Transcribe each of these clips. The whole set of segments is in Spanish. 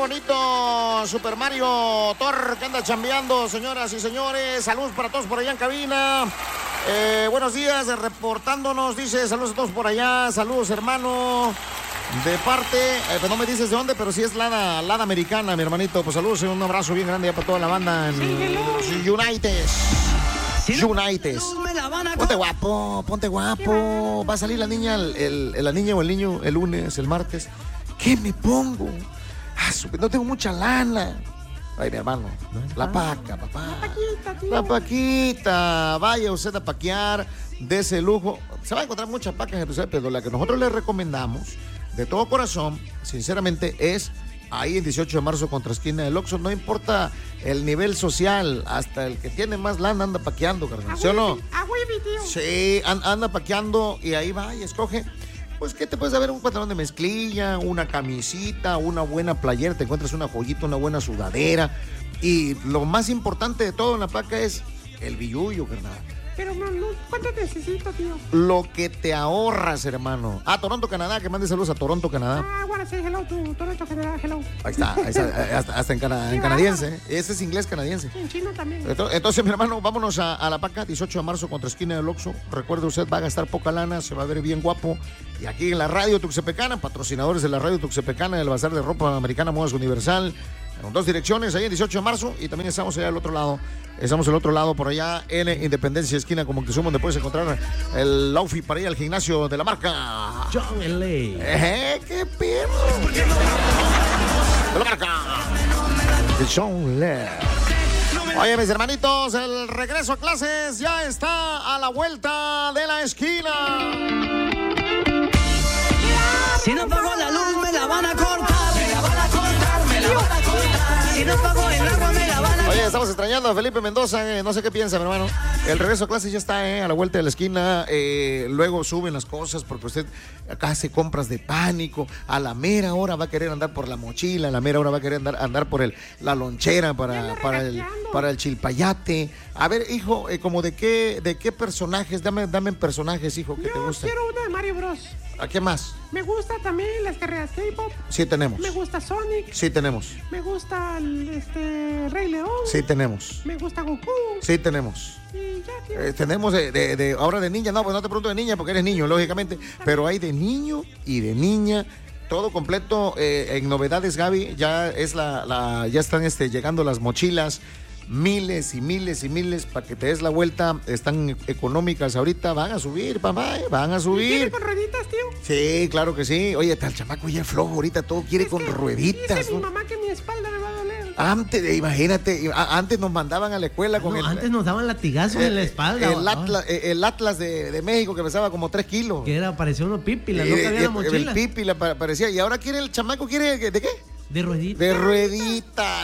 hermanito Super Mario Thor, que anda chambeando, señoras y señores. Saludos para todos por allá en cabina. Buenos días, reportándonos, dice, saludos a todos por allá. Saludos, hermano. De parte, pues no me dices de dónde, pero sí es Lada Americana, mi hermanito. Pues saludos y un abrazo bien grande ya para toda la banda en United. Ponte guapo. Va a salir la niña, la niña o el niño el lunes, el martes. ¿Qué me pongo? No tengo mucha lana. Ay, mi hermano, la paca, papá. La paquita. Vaya usted a paquear de ese lujo. Se va a encontrar mucha paca en Jerusalén, pero la que nosotros le recomendamos de todo corazón, sinceramente, es ahí en 18 de marzo contra esquina del Oxxo. No importa el nivel social, hasta el que tiene más lana anda paqueando, carnal, ¿sí o no? Tío. Sí, anda paqueando y ahí va y escoge. Pues, ¿qué te puedes saber? Un pantalón de mezclilla, una camisita, una buena playera, te encuentras una joyita, una buena sudadera. Y lo más importante de todo en la paca es el billullo, carnal. Pero, ¿cuánto necesito, tío? Lo que te ahorras, hermano. Toronto, Canadá, que mande saludos a Toronto, Canadá. Bueno, sí, hello, Toronto, Canadá, hello. Ahí está, hasta en canadiense. Ese es inglés canadiense. En chino también. Entonces, mi hermano, vámonos a la paca, 18 de marzo contra esquina del Oxxo. Recuerde usted, va a gastar poca lana, se va a ver bien guapo. Y aquí en la radio Tuxtepecana, patrocinadores de la radio Tuxtepecana, del bazar de ropa americana, modas Universal. En dos direcciones, ahí en 18 de marzo, y también estamos allá al otro lado. Estamos al otro lado, por allá en Independencia, esquina como que donde puedes encontrar el outfit para ir al gimnasio de la marca John L.A. ¡Qué perro! De la marca de John L.A. Oye, mis hermanitos, el regreso a clases ya está a la vuelta de la esquina. Si no pago la luz, me la van a cortar. Me la van a cortar, me la van a cortar. Si no pago el agua, me la van a cortar. Oye, estamos extrañando a Felipe Mendoza, no sé qué piensa, mi hermano. El regreso a clases ya está a la vuelta de la esquina. Luego suben las cosas porque usted acá hace compras de pánico. A la mera hora va a querer andar por la mochila, a la mera hora va a querer andar por la lonchera para el chilpayate. A ver, hijo, como de qué personajes, dame personajes, hijo, que te gustan. Yo quiero uno de Mario Bros. ¿A qué más? Me gusta también las carreras K-pop. Sí tenemos. Me gusta Sonic. Sí tenemos. Me gusta Rey León. Sí tenemos. Me gusta Goku. Sí tenemos. Y ya, tío. Tenemos ahora de niña, no, pues no te pregunto de niña porque eres niño, lógicamente, pero hay de niño y de niña, todo completo. En novedades, Gaby, ya están llegando las mochilas. Miles y miles y miles para que te des la vuelta. Están económicas ahorita. Van a subir, papá. Van a subir. ¿Quiere con rueditas, tío? Sí, claro que sí. Oye, el chamaco ya es flojo ahorita. Todo quiere con rueditas. Dice mi mamá que mi espalda me va a doler. Imagínate, antes nos mandaban a la escuela con antes nos daban latigazos en la espalda. El Atlas de México que pesaba como 3 kilos. Que parecía uno pípila, no cabía la mochila. El pípila parecía. Y ahora el chamaco quiere, ¿de qué? De ruedita. De ruedita.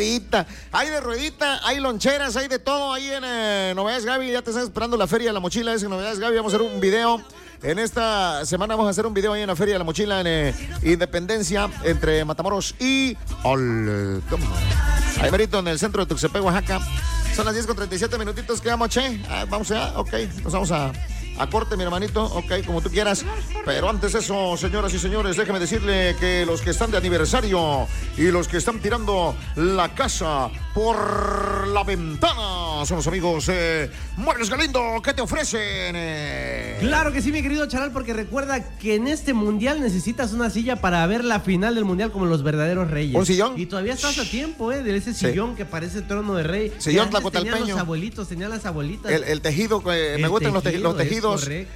Hay de ruedita, hay loncheras, hay de todo ahí en Novedades, Gaby. Ya te están esperando la feria de la mochila, es en Novedades, Gaby. Vamos a hacer un video. En esta semana vamos a hacer un video ahí en la feria de la mochila en Independencia, entre Matamoros y Aldama. Ahí merito en el centro de Tuxtepec, Oaxaca. Son las 10:37 minutitos que vamos, vamos allá, ok. Nos vamos a corte, mi hermanito, ok, como tú quieras. Pero antes de eso, señoras y señores, déjeme decirle que los que están de aniversario y los que están tirando la casa por la ventana son los amigos Muebles Galindo. ¿Qué te ofrecen? Claro que sí, mi querido Charal, porque recuerda que en este mundial necesitas una silla para ver la final del mundial como los verdaderos reyes. ¿Un sillón? Y todavía estás a tiempo, de ese sillón que parece trono de rey. Sillón tlacotalpeño. Tenían los abuelitos, tenían las abuelitas. El tejido, me gustan los tejidos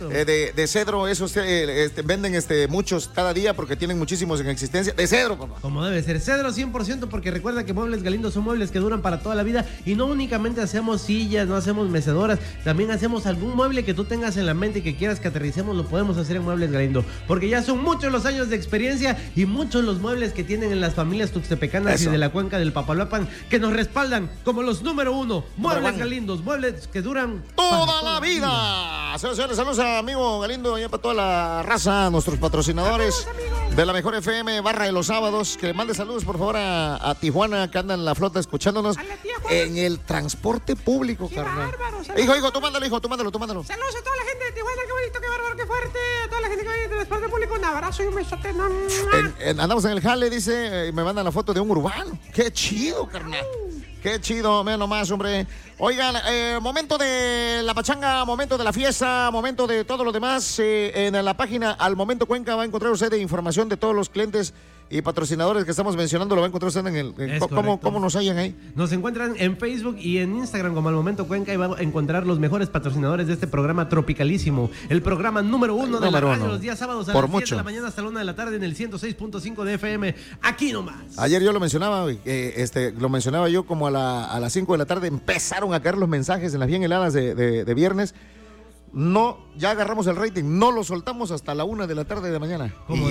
de cedro, esos venden muchos cada día porque tienen muchísimos en existencia. De cedro, papá. Como debe ser, cedro 100%, porque recuerda que Muebles Galindo son muebles que duran para toda la vida. Y no únicamente hacemos sillas, no hacemos mecedoras, también hacemos algún mueble que tú tengas en la mente y que quieras que aterricemos, lo podemos hacer en Muebles Galindo, porque ya son muchos los años de experiencia y muchos los muebles que tienen en las familias tuxtepecanas y de la cuenca del Papaloapan, que nos respaldan como los número 1. Muebles Galindos, muebles que duran toda la vida. Señores, saludos a amigo Galindo, ya para toda la raza, nuestros patrocinadores de la Mejor FM, barra de los sábados. Que le mande saludos, por favor, a Tijuana, que anda en la flota escuchándonos en el transporte público, carnal. Bárbaro, hijo, tú mándalo. Saludos a toda la gente de Tijuana, qué bonito, qué bárbaro, qué fuerte. A toda la gente que viene del transporte público, un abrazo y un besote. Andamos en el jale, dice, me mandan la foto de un urbano. Qué chido, carnal. Qué chido, menos nomás, hombre. Oigan, momento de la pachanga, momento de la fiesta, momento de todo lo demás. En la página Al Momento Cuenca va a encontrar usted información de todos los clientes y patrocinadores que estamos mencionando. Lo va a encontrar usted en el... ¿Cómo nos hallan ahí? Nos encuentran en Facebook y en Instagram como Al Momento Cuenca y va a encontrar los mejores patrocinadores de este programa tropicalísimo. El programa número uno de la radio los días sábados a las 7 de la mañana hasta la 1 de la tarde en el 106.5 de FM. Aquí nomás. Ayer yo lo mencionaba, lo mencionaba yo como a las 5 de la tarde empezaron a caer los mensajes en las bien heladas de viernes. No, ya agarramos el rating, no lo soltamos hasta la 1 de la tarde de mañana.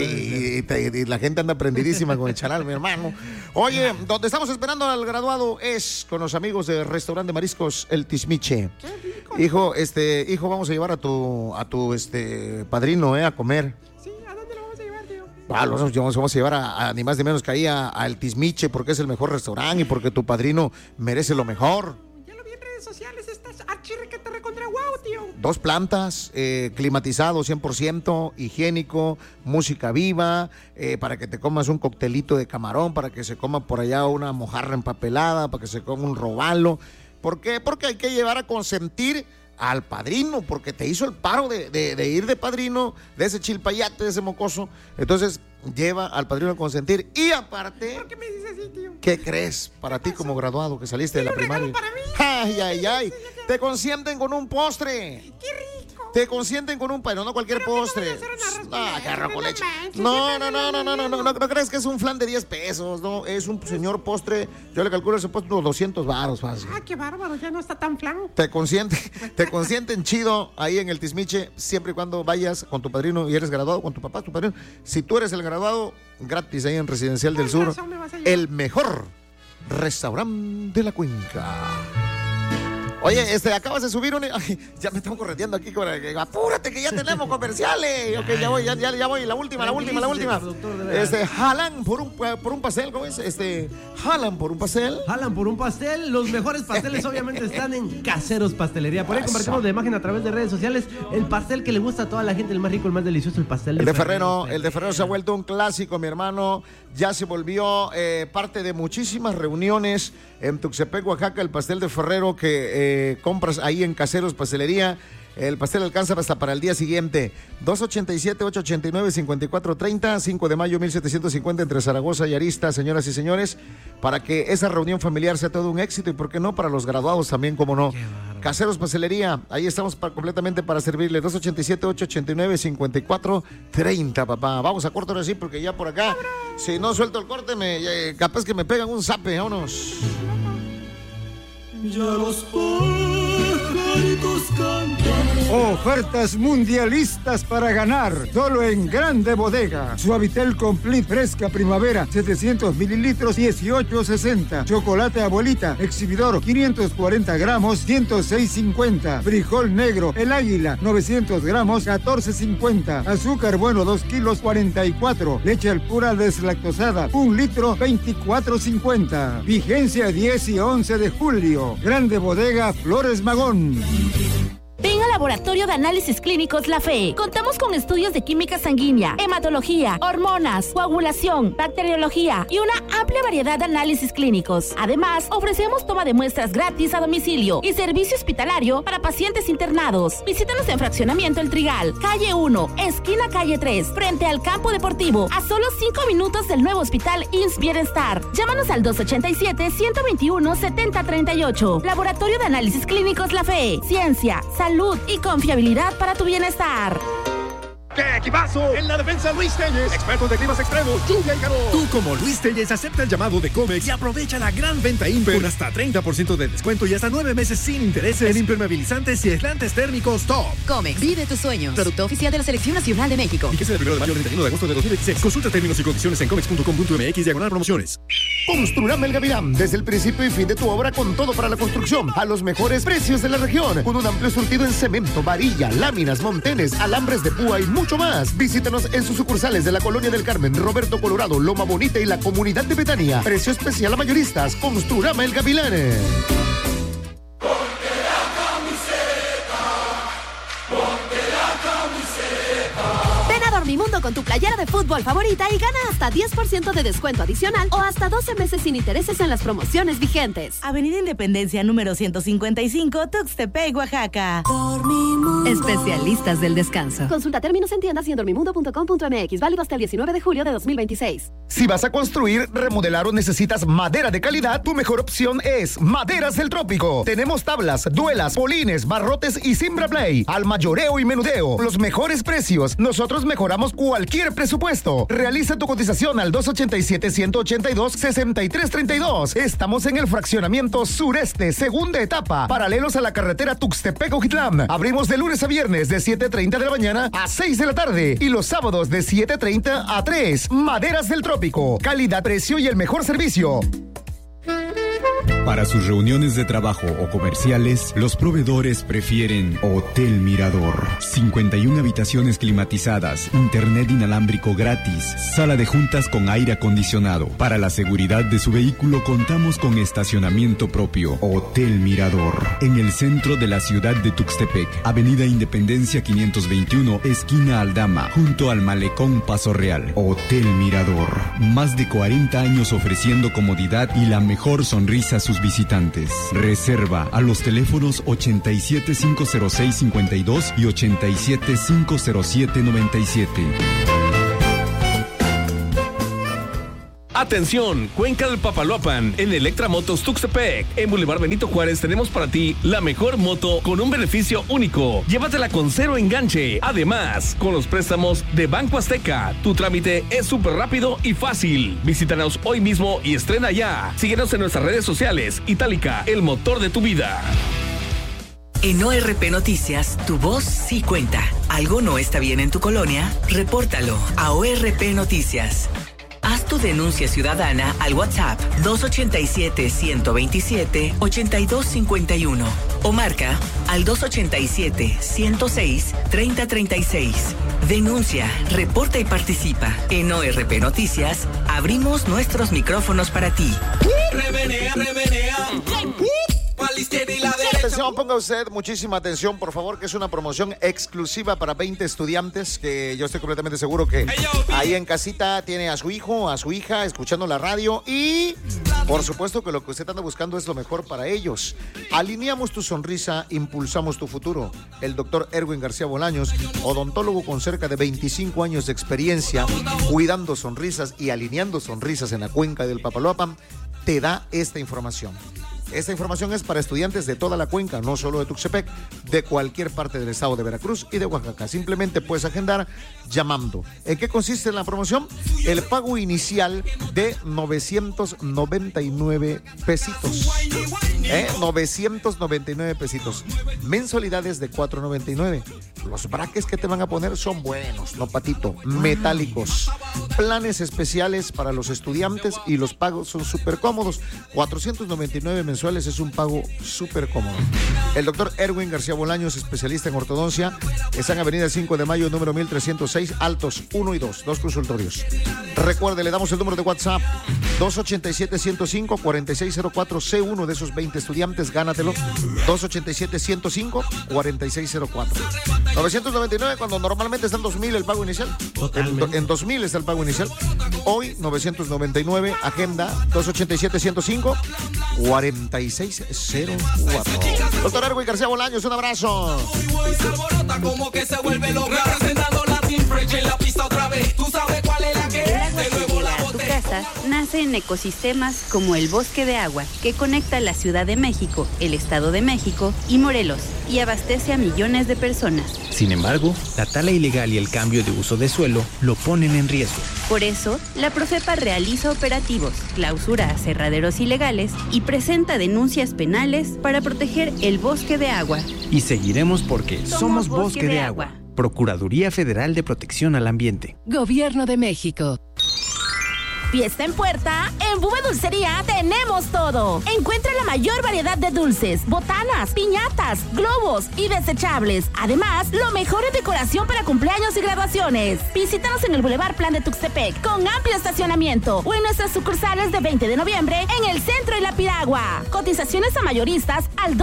Y la gente anda prendidísima con el charal, mi hermano. Oye, donde estamos esperando al graduado es con los amigos del restaurante de mariscos El Tismiche. Hijo, vamos a llevar a tu padrino, a comer. Sí, ¿a dónde lo vamos a llevar, tío? Vamos a llevar a ni más ni menos que ahí a El Tismiche porque es el mejor restaurante y porque tu padrino merece lo mejor. Ya lo vi en redes sociales, estás archirrequete recontra guau, tío. 2 plantas, climatizado 100%, higiénico, música viva, para que te comas un coctelito de camarón, para que se coma por allá una mojarra empapelada, para que se coma un robalo. ¿Por qué? Porque hay que llevar a consentir al padrino, porque te hizo el paro de ir de padrino, de ese chilpayate, de ese mocoso. Entonces, lleva al padrino a consentir. Y aparte, ¿por qué me dices así, tío? ¿Qué crees para ti como graduado que saliste de la primaria? Para mí? Ay. Te consienten con un postre. ¡Qué rico! Te consienten con un pero no cualquier postre. ¡Qué arroz con leche! No crees que es un flan de 10 pesos, no, es un señor postre. Yo le calculo ese postre unos 200 varos fácil. Ah, qué bárbaro, ya no está tan flan. Te consienten chido ahí en el Tismiche, siempre y cuando vayas con tu padrino y eres graduado, con tu papá, tu padrino. Si tú eres el graduado, gratis ahí en Residencial del Sur, el mejor restaurante de la Cuenca. Oye, acabas de subir Ay, ya me estamos correteando aquí. Apúrate que ya tenemos comerciales. Ok, ya voy. La última. Jalan por un pastel, ¿cómo es? Jalan por un pastel. Jalan por un pastel. Los mejores pasteles obviamente están en Caseros Pastelería. Por ahí compartimos de imagen a través de redes sociales el pastel que le gusta a toda la gente, el más rico, el más delicioso, el pastel de Ferrero. El de Ferrero se ha vuelto un clásico, mi hermano. Ya se volvió parte de muchísimas reuniones en Tuxtepec, Oaxaca, el pastel de Ferrero que compras ahí en Caseros Pastelería. El pastel alcanza hasta para el día siguiente. 287-889-5430, 5 de mayo 1750 entre Zaragoza y Arista, señoras y señores, para que esa reunión familiar sea todo un éxito y, ¿por qué no?, para los graduados también, como no. Caseros Pastelería, ahí estamos completamente para servirle. 287-889-5430, papá. Vamos a corto ahora sí, porque ya por acá, si no suelto el corte, capaz que me pegan un zape, vámonos. Ya los pajaritos cantan. Ofertas mundialistas para ganar, solo en Grande Bodega. Suavitel Complete fresca primavera, 700 mililitros, 18.60. Chocolate abuelita, exhibidor, 540 gramos, 106.50. Frijol negro, el águila, 900 gramos, 14.50. Azúcar bueno, 2 kilos, 44. Leche al pura deslactosada, 1 litro, 24.50. Vigencia 10 y 11 de julio. Grande Bodega Flores Magón. Ven al Laboratorio de Análisis Clínicos La Fe. Contamos con estudios de química sanguínea, hematología, hormonas, coagulación, bacteriología y una amplia variedad de análisis clínicos. Además, ofrecemos toma de muestras gratis a domicilio y servicio hospitalario para pacientes internados. Visítanos en Fraccionamiento El Trigal, calle 1, esquina calle 3, frente al campo deportivo, a solo 5 minutos del nuevo hospital IMSS Bienestar. Llámanos al 287-121-7038. Laboratorio de Análisis Clínicos La Fe. Ciencia, salud y confiabilidad para tu bienestar. ¡Qué equipazo! En la defensa, Luis Telles, expertos de climas extremos, lluvia y calor. Tú, como Luis Telles, acepta el llamado de Comex y aprovecha la gran venta Imper con hasta 30% de descuento y hasta 9 meses sin intereses en impermeabilizantes y aislantes térmicos top. Comex, vive tus sueños. Producto oficial de la Selección Nacional de México. Y que sea del 1 de mayo al 31 de agosto de 2016. Consulta términos y condiciones en comex.com.mx/promociones. Construrama El Gavilán, desde el principio y fin de tu obra, con todo para la construcción, a los mejores precios de la región, con un amplio surtido en cemento, varilla, láminas, montenes, alambres de púa y mucho más. Visítanos en sus sucursales de la Colonia del Carmen, Roberto Colorado, Loma Bonita y la Comunidad de Betania. Precio especial a mayoristas. Construrama El Gavilán. Ponte la camiseta, ponte con tu playera de fútbol favorita y gana hasta 10% de descuento adicional o hasta 12 meses sin intereses en las promociones vigentes. Avenida Independencia número 155, Tuxtepec, Oaxaca. Especialistas del descanso. Consulta términos en tiendas y en dormimundo.com.mx. Válido hasta el 19 de julio de 2026. Si vas a construir, remodelar o necesitas madera de calidad, tu mejor opción es Maderas del Trópico. Tenemos tablas, duelas, polines, barrotes y Simbraplay. Al mayoreo y menudeo. Los mejores precios. Nosotros mejoramos cualquier presupuesto. Realiza tu cotización al 287-182-6332. Estamos en el fraccionamiento sureste, segunda etapa, paralelos a la carretera Tuxtepec-Ojitlán. Abrimos de lunes a viernes de 7:30 de la mañana a 6 de la tarde y los sábados de 7:30 a 3. Maderas del Trópico. Calidad, precio y el mejor servicio. Para sus reuniones de trabajo o comerciales, los proveedores prefieren Hotel Mirador. 51 habitaciones climatizadas, internet inalámbrico gratis, sala de juntas con aire acondicionado. Para la seguridad de su vehículo contamos con estacionamiento propio. Hotel Mirador. En el centro de la ciudad de Tuxtepec, Avenida Independencia 521, esquina Aldama, junto al Malecón Paso Real. Hotel Mirador. Más de 40 años ofreciendo comodidad y la mejor sonrisa a sus visitantes. Reserva a los teléfonos 87-506-52 y 87-507-97. Atención, Cuenca del Papaloapan, en Electra Motos Tuxtepec. En Boulevard Benito Juárez tenemos para ti la mejor moto con un beneficio único. Llévatela con 0 enganche. Además, con los préstamos de Banco Azteca, tu trámite es súper rápido y fácil. Visítanos hoy mismo y estrena ya. Síguenos en nuestras redes sociales. Itálica, el motor de tu vida. En ORP Noticias, tu voz sí cuenta. ¿Algo no está bien en tu colonia? Repórtalo a ORP Noticias. Haz tu denuncia ciudadana al WhatsApp 287-127-8251 o marca al 287-106-3036. Denuncia, reporta y participa. En ORP Noticias, abrimos nuestros micrófonos para ti. Remenea, remenea. A la izquierda y la derecha. Atención, ponga usted muchísima atención, por favor, que es una promoción exclusiva para 20 estudiantes que yo estoy completamente seguro que ahí en casita tiene a su hijo, a su hija, escuchando la radio y, por supuesto, que lo que usted anda buscando es lo mejor para ellos. Alineamos tu sonrisa, impulsamos tu futuro. El doctor Erwin García Bolaños, odontólogo con cerca de 25 años de experiencia, cuidando sonrisas y alineando sonrisas en la cuenca del Papaloapan, te da esta información. Esta información es para estudiantes de toda la cuenca, no solo de Tuxtepec, de cualquier parte del estado de Veracruz y de Oaxaca. Simplemente puedes agendar llamando. ¿En qué consiste la promoción? El pago inicial de 999 pesitos. 999 pesitos. Mensualidades de 499. Los braques que te van a poner son buenos, no patito, metálicos. Planes especiales para los estudiantes y los pagos son súper cómodos. 499 mensuales es un pago súper cómodo. El doctor Erwin García Bolaños, especialista en ortodoncia, está en Avenida 5 de Mayo, número 1306, Altos 1 y 2, dos consultorios. Recuerde, le damos el número de WhatsApp, 287-105-4604, C1 de esos 20 estudiantes, gánatelo, 287-105-4604. 999 cuando normalmente está en 2,000 el pago inicial. En 2,000 está el pago inicial. Hoy 999, agenda 287-105-4604. Doctor Erwin García Bolaños, un abrazo. Como que se vuelve loca, presentando la Team Fresh en la pista otra vez. Tú sabes cuál es la que es. De nuevo la Tu casa nace en ecosistemas como el Bosque de Agua, que conecta la Ciudad de México, el Estado de México y Morelos, y abastece a millones de personas. Sin embargo, la tala ilegal y el cambio de uso de suelo lo ponen en riesgo. Por eso, la Profepa realiza operativos, clausura aserraderos ilegales y presenta denuncias penales para proteger el Bosque de Agua. Y seguiremos porque somos Bosque de Agua. Procuraduría Federal de Protección al Ambiente. Gobierno de México. Fiesta en puerta, en Búho Dulcería tenemos todo. Encuentra la mayor variedad de dulces, botanas, piñatas, globos y desechables. Además, lo mejor en decoración para cumpleaños y graduaciones. Visítanos en el Boulevard Plan de Tuxtepec, con amplio estacionamiento, o en nuestras sucursales de 20 de noviembre en el centro y la Piragua. Cotizaciones a mayoristas al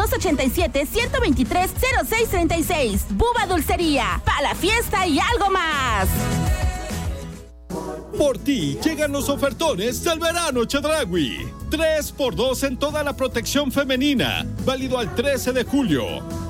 287-123-0636. Búho Dulcería, para la fiesta y algo más. Por ti llegan los ofertones del verano Chedraui. 3x2 en toda la protección femenina. Válido al 13 de julio.